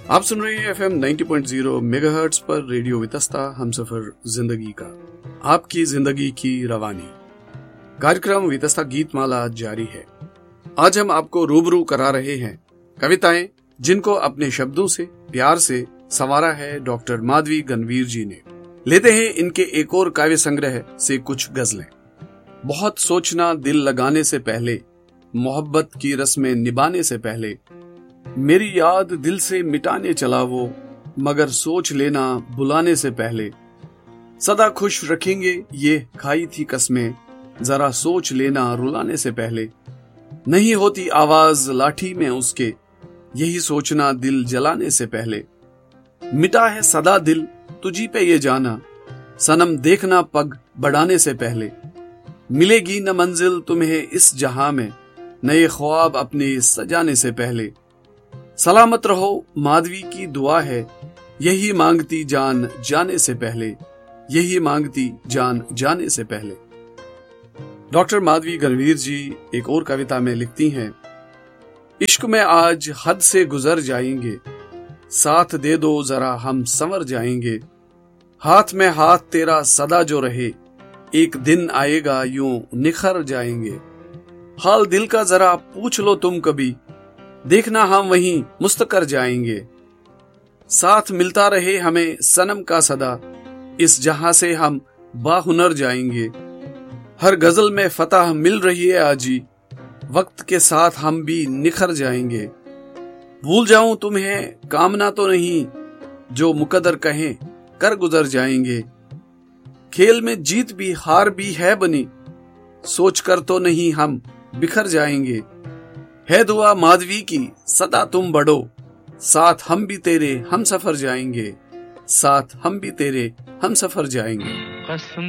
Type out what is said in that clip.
आप सुन रहे हैं FM 90.0 मेगाहर्ट्ज पर रेडियो वितस्ता हमसफर जिंदगी का, आपकी जिंदगी की रवानी। कार्यक्रम वितस्ता गीत माला जारी है। आज हम आपको रूबरू करा रहे हैं कविताएं जिनको अपने शब्दों से प्यार से संवारा है डॉक्टर माधवी गणवीर जी ने। लेते हैं इनके एक और काव्य संग्रह से कुछ गजलें। बहुत सोचना दिल लगाने से पहले, मोहब्बत की रस्में निभाने से पहले, मेरी याद दिल से मिटाने चला वो, मगर सोच लेना बुलाने से पहले। सदा खुश रखेंगे ये खाई थी कसमें, जरा सोच लेना रुलाने से पहले। नहीं होती आवाज लाठी में उसके, यही सोचना दिल जलाने से पहले। मिटा है सदा दिल तुझी पे ये जाना, सनम देखना पग बढ़ाने से पहले। मिलेगी न मंजिल तुम्हें इस जहां में, नए ख्वाब अपने सजाने से पहले। सलामत रहो माधवी की दुआ है, यही मांगती जान जाने से पहले, यही मांगती जान जाने से पहले। डॉक्टर माधवी गणवीर जी एक और कविता में लिखती हैं, इश्क में आज हद से गुजर जाएंगे, साथ दे दो जरा हम संवर जाएंगे। हाथ में हाथ तेरा सदा जो रहे, एक दिन आएगा यूं निखर जाएंगे। हाल दिल का जरा पूछ लो तुम कभी, देखना हम वहीं मुस्तकर जाएंगे। साथ मिलता रहे हमें सनम का सदा, इस जहां से हम बाहुनर जाएंगे। हर गजल में फतह मिल रही है आजी, वक्त के साथ हम भी निखर जाएंगे। भूल जाऊं तुम्हें कामना तो नहीं, जो मुकद्दर कहें कर गुजर जाएंगे। खेल में जीत भी हार भी है बनी, सोच कर तो नहीं हम बिखर जाएंगे। है दुआ माधवी की सदा तुम बढ़ो, साथ हम भी तेरे हम सफर जाएंगे, साथ हम भी तेरे हम सफर जाएंगे।